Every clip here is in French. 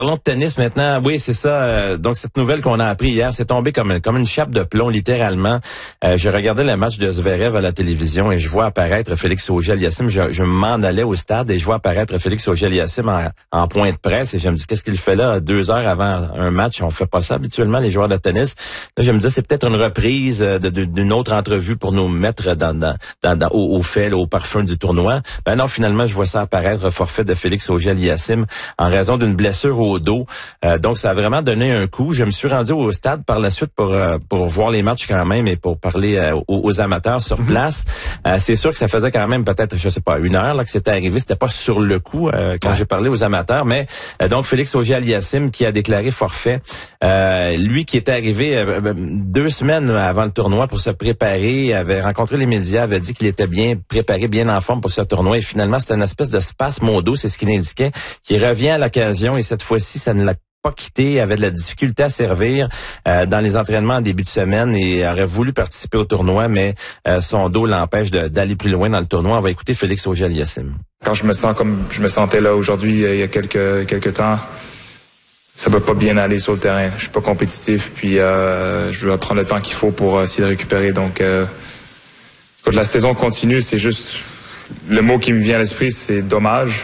Parlons de tennis maintenant. Oui, c'est ça. Donc, cette nouvelle qu'on a appris hier, c'est tombé comme une chape de plomb, littéralement. Je regardais le match de Zverev à la télévision et je vois apparaître Félix Auger-Aliassime. Je m'en allais au stade et je vois apparaître Félix Auger-Aliassime en point de presse et je me dis, qu'est-ce qu'il fait là 2 heures avant un match? On fait pas ça habituellement, les joueurs de tennis. Là, je me disais, c'est peut-être une reprise d'une autre entrevue pour nous mettre au fait, là, au parfum du tournoi. Ben non, finalement, je vois ça apparaître, forfait de Félix Auger-Aliassime en raison d'une blessure au dos. Donc, ça a vraiment donné un coup. Je me suis rendu au stade par la suite pour voir les matchs quand même et pour parler aux amateurs sur place. C'est sûr que ça faisait quand même peut-être, je sais pas, 1 heure là que c'était arrivé. C'était pas sur le coup quand j'ai parlé aux amateurs, mais donc Félix Auger-Aliassime qui a déclaré forfait. Lui qui était arrivé 2 semaines avant le tournoi pour se préparer, avait rencontré les médias, avait dit qu'il était bien préparé, bien en forme pour ce tournoi. Et finalement, c'était une espèce de spasme au dos, c'est ce qu'il indiquait, qui revient à l'occasion et cette fois-ci, ça ne l'a pas quitté, avait de la difficulté à servir dans les entraînements en début de semaine et aurait voulu participer au tournoi, mais son dos l'empêche d'aller plus loin dans le tournoi. On va écouter Félix Auger-Aliassime. Quand je me sens comme je me sentais là aujourd'hui, il y a quelques temps, ça peut pas bien aller sur le terrain. Je suis pas compétitif, puis je dois prendre le temps qu'il faut pour essayer de récupérer. Donc, quand la saison continue, c'est juste le mot qui me vient à l'esprit, c'est dommage.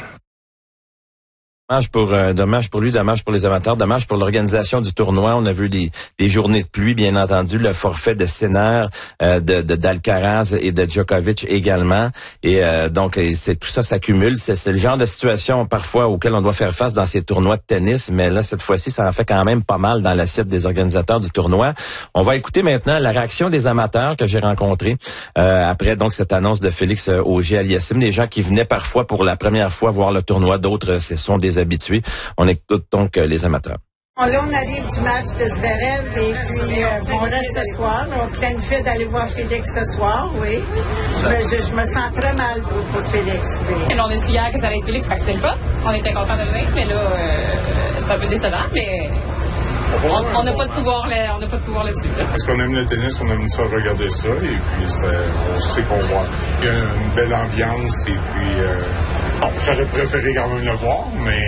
Dommage pour lui, dommage pour les amateurs, dommage pour l'organisation du tournoi. On a vu des journées de pluie, bien entendu, le forfait de Sinner, d'Alcaraz et de Djokovic également. Et donc, c'est tout ça s'accumule. C'est le genre de situation parfois auquel on doit faire face dans ces tournois de tennis. Mais là, cette fois-ci, ça en fait quand même pas mal dans l'assiette des organisateurs du tournoi. On va écouter maintenant la réaction des amateurs que j'ai rencontrés après donc cette annonce de Félix Auger-Aliassime. Des gens qui venaient parfois pour la première fois voir le tournoi, d'autres, ce sont des habitués. On écoute donc les amateurs. Là, on arrive du match de Zverev et puis on reste ce soir. On planifie d'aller voir Félix ce soir, oui. Je me sens très mal pour Félix, oui. Et on a su hier que ça allait être Félix, fait que c'est le fun. On était contents de le vaincre, mais là, c'est un peu décevant, mais on n'a pas de pouvoir là-dessus. Là. Parce qu'on aime le tennis, on aime ça regarder ça, et puis on sait qu'on voit. Il y a une belle ambiance, et puis j'aurais préféré quand même le voir, mais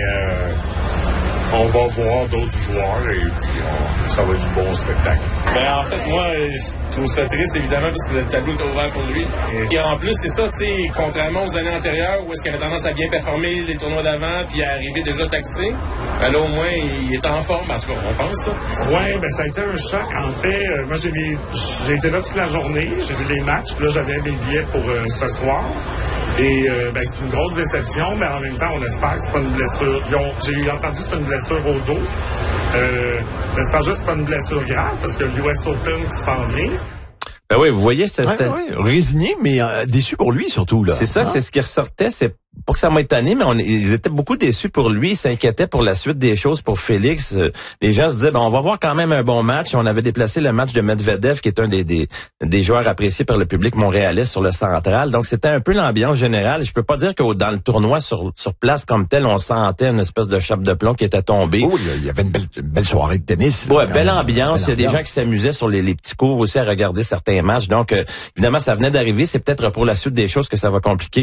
on va voir d'autres joueurs, et puis ça va être du bon spectacle. Ben, en fait, moi, je trouve ça triste, évidemment, parce que le tableau est ouvert pour lui. Et en plus, c'est ça, tu sais, contrairement aux années antérieures, où est-ce qu'il avait tendance à bien performer les tournois d'avant, puis à arriver déjà taxé, ben là, au moins, il est en forme, en tout cas, on pense ça. Ouais, ben ça a été un choc. En fait, moi, j'ai été là toute la journée, j'ai vu les matchs, puis là, j'avais mes billets pour ce soir. Et ben, c'est une grosse déception, mais en même temps, on espère que c'est pas une blessure. J'ai entendu que c'est une blessure au dos. J'espère juste que c'est pas une blessure grave, parce que l'US Open qui s'en vient. Ben oui, vous voyez, résigné, mais déçu pour lui surtout là. C'est ça, c'est ce qui ressortait. C'est pas que ça m'a étonné, mais ils étaient beaucoup déçus pour lui. Ils s'inquiétaient pour la suite des choses pour Félix. Les gens se disaient, on va voir quand même un bon match. On avait déplacé le match de Medvedev, qui est un des joueurs appréciés par le public montréalais sur le central. Donc c'était un peu l'ambiance générale. Je peux pas dire que dans le tournoi sur place comme tel, on sentait une espèce de chape de plomb qui était tombée. Oh, il y avait une belle soirée de tennis. Ouais, belle ambiance. Il y a des gens qui s'amusaient sur les petits cours aussi à regarder certains matchs. Donc évidemment, ça venait d'arriver. C'est peut-être pour la suite des choses que ça va compliquer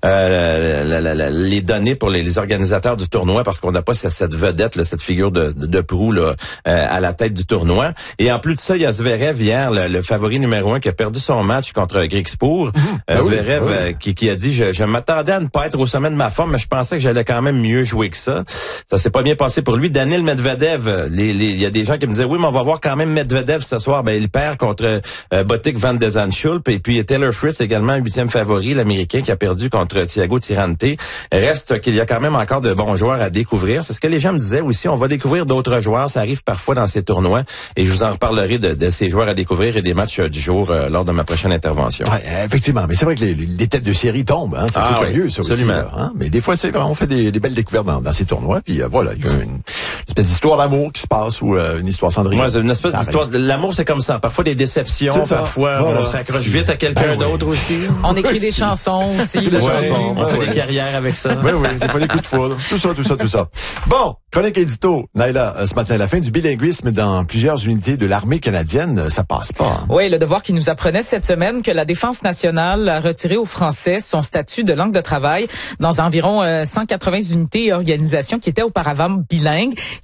les données pour les organisateurs du tournoi, parce qu'on n'a pas cette vedette, là, cette figure de proue là, à la tête du tournoi. Et en plus de ça, il y a Zverev hier, le favori numéro 1, qui a perdu son match contre Griekspoor. Zverev qui a dit, je m'attendais à ne pas être au sommet de ma forme, mais je pensais que j'allais quand même mieux jouer que ça. Ça s'est pas bien passé pour lui. Daniil Medvedev, il y a des gens qui me disaient, oui, mais on va voir quand même Medvedev ce soir. Ben, il perd contre Botic van de Zandschulp. Et puis Taylor Fritz également, 8e favori, l'Américain, qui a perdu contre Thiago Tirante. Reste qu'il y a quand même encore de bons joueurs à découvrir. C'est ce que les gens me disaient aussi. On va découvrir d'autres joueurs. Ça arrive parfois dans ces tournois. Et je vous en reparlerai de ces joueurs à découvrir et des matchs du jour lors de ma prochaine intervention. Ouais, effectivement. Mais c'est vrai que les têtes de série tombent. Hein. C'est curieux, ça absolument. Aussi. Là, hein. Mais des fois, c'est vrai, on fait des belles découvertes dans ces tournois. Puis voilà, il y a une espèce d'histoire d'amour qui se passe ou une histoire cendrillon. Ouais, c'est une espèce d'histoire. L'amour, c'est comme ça. Parfois des déceptions. Parfois, on s'accroche vite à quelqu'un d'autre aussi. On écrit des chansons aussi. On fait des carrières avec ça. Oui, des fois des coups de foudre. Tout ça. Bon, chronique édito. Naila, ce matin, la fin du bilinguisme dans plusieurs unités de l'armée canadienne, ça passe pas. Hein? Oui, le Devoir qui nous apprenait cette semaine que la Défense nationale a retiré aux Français son statut de langue de travail dans environ 180 unités et organisations qui étaient auparavant bilingues.